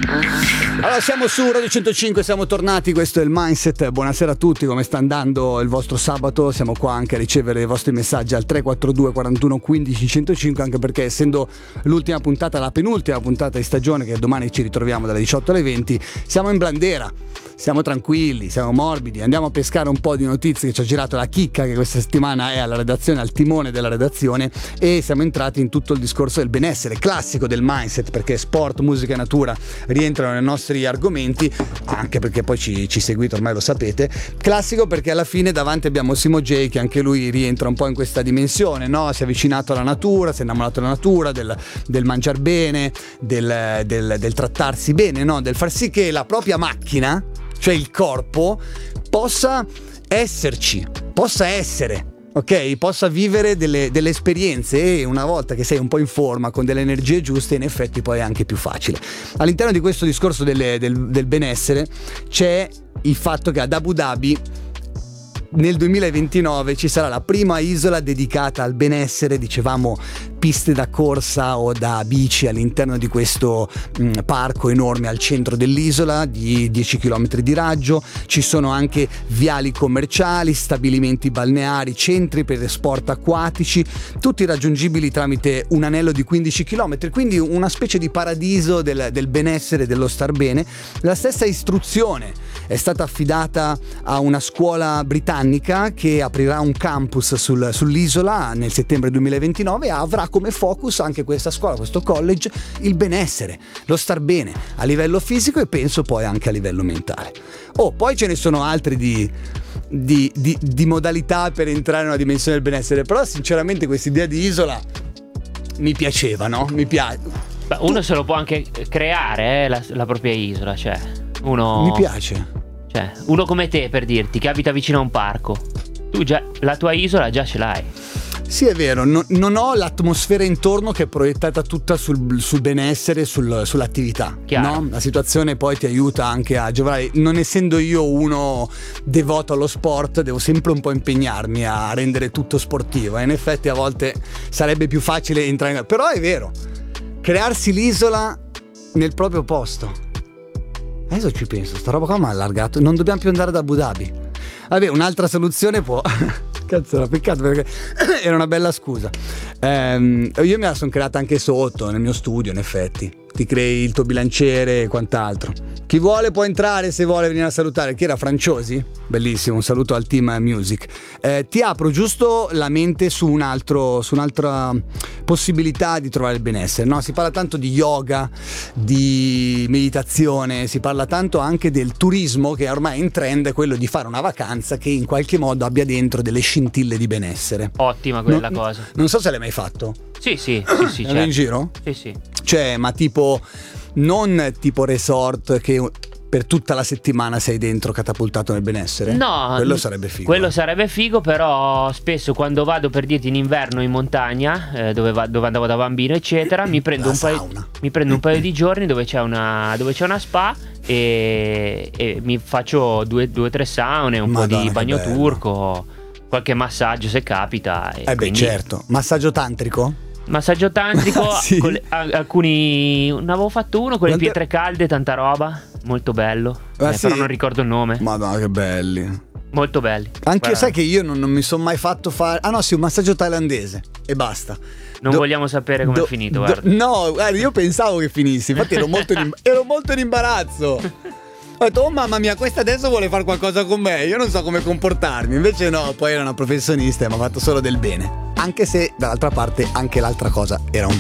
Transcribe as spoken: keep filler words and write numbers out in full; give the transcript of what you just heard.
Allora, siamo su Radio centocinque, siamo tornati, questo è il Mindset. Buonasera a tutti, come sta andando il vostro sabato? Siamo qua anche a ricevere i vostri messaggi al tre quattro due quarantuno quindici centocinque, anche perché essendo l'ultima puntata, la penultima puntata di stagione, che domani ci ritroviamo dalle diciotto alle venti, siamo in blandera, siamo tranquilli, siamo morbidi, andiamo a pescare un po' di notizie che ci ha girato la chicca, che questa settimana è alla redazione, al timone della redazione, e siamo entrati in tutto il discorso del benessere, classico del Mindset, perché sport, musica e natura rientrano nei nostri argomenti, anche perché poi ci, ci seguite, ormai lo sapete. Classico perché alla fine davanti abbiamo Simo J, che anche lui rientra un po' in questa dimensione, no? Si è avvicinato alla natura, si è innamorato della natura, del, del mangiar bene, del, del, del trattarsi bene, no? Del far sì che la propria macchina, cioè il corpo, possa esserci, possa essere, ok? Possa vivere delle, delle esperienze, e una volta che sei un po' in forma, con delle energie giuste, in effetti poi è anche più facile. All'interno di questo discorso delle, del, del benessere c'è il fatto che ad Abu Dhabi nel duemilaventinove ci sarà la prima isola dedicata al benessere, dicevamo piste da corsa o da bici all'interno di questo mh, parco enorme al centro dell'isola di dieci chilometri di raggio. Ci sono anche viali commerciali, stabilimenti balneari, centri per sport acquatici, tutti raggiungibili tramite un anello di quindici chilometri, quindi una specie di paradiso del, del benessere, dello star bene. La stessa istruzione è stata affidata a una scuola britannica che aprirà un campus sul, sull'isola nel settembre duemilaventinove, e avrà come focus anche questa scuola, questo college, il benessere, lo star bene a livello fisico e penso poi anche a livello mentale. Oh, poi ce ne sono altri di, di, di, di modalità per entrare in una dimensione del benessere, però sinceramente questa idea di isola mi piaceva, no? Mi piace. Beh, uno se lo può anche creare, eh, la, la propria isola, cioè uno... Mi piace. Cioè, uno come te, per dirti, che abita vicino a un parco, tu già la tua isola già ce l'hai. Sì, è vero, no, non ho l'atmosfera intorno che è proiettata tutta sul, sul benessere, sul, sull'attività, no? La situazione poi ti aiuta anche a giovare. Non essendo io uno devoto allo sport, devo sempre un po' impegnarmi a rendere tutto sportivo, e in effetti a volte sarebbe più facile entrare in... Però è vero, crearsi l'isola nel proprio posto. Adesso ci penso, sta roba qua mi ha allargato, non dobbiamo più andare ad Abu Dhabi. Vabbè, un'altra soluzione può... Cazzo, era peccato perché era una bella scusa. Ehm, io me la sono creata anche sotto, nel mio studio, in effetti. Ti crei il tuo bilanciere e quant'altro. Chi vuole può entrare, se vuole venire a salutare. Chi era? Franciosi? Bellissimo, un saluto al team Music. Eh, ti apro giusto la mente su un altro, su un'altra possibilità di trovare il benessere, no? Si parla tanto di yoga, di meditazione, si parla tanto anche del turismo, che ormai è in trend, è quello di fare una vacanza che in qualche modo abbia dentro delle scintille di benessere. Ottima quella non, cosa. Non so se l'hai mai fatto. Sì, sì, sì, sì, certo. In giro? Sì, sì. Cioè, ma tipo, non tipo resort che per tutta la settimana sei dentro catapultato nel benessere? No, quello sarebbe figo. Quello sarebbe figo, però spesso quando vado, per dirti, in inverno in montagna, eh, dove, va, dove andavo da bambino eccetera, mi prendo, un paio, mi prendo un paio di giorni dove c'è una, dove c'è una spa, e, e mi faccio due o tre saune, un Madonna, po' di bagno bello. turco, qualche massaggio se capita. E eh beh, quindi... certo. Massaggio tantrico? Massaggio tantrico, sì. con le, alcuni ne avevo fatto uno con le pietre calde, tanta roba, molto bello, ah, eh, sì? però non ricordo il nome. Madonna, che belli. Molto belli. Anche io, sai che io non, non mi sono mai fatto fare. Ah no, sì, un massaggio thailandese e basta. Non do, vogliamo sapere come do, è finito, do, guarda. No, guarda, io pensavo che finissi, infatti ero molto in, ero molto in imbarazzo. Ho detto, oh mamma mia, questa adesso vuole fare qualcosa con me, io non so come comportarmi. Invece no, poi era una professionista e mi ha fatto solo del bene. Anche se dall'altra parte anche l'altra cosa era un bene.